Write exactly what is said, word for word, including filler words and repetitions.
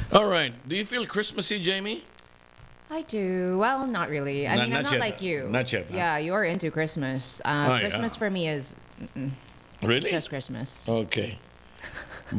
All right. Do you feel Christmassy, Jamie? I do. Well, not really. I Not- mean, I'm not not yet. like you. Not yet, huh? Yeah, you're into Christmas. Uh, Oh, yeah. Christmas for me is Really? just Christmas. Okay.